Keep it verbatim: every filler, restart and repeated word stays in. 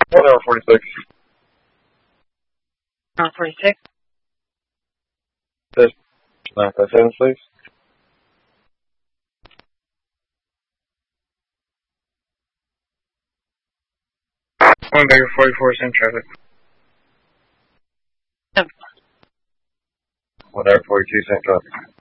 One hour forty-six. One forty-six. This nine five seven, please. One Baker forty-four, same traffic. Yep. One hour forty-two, same traffic.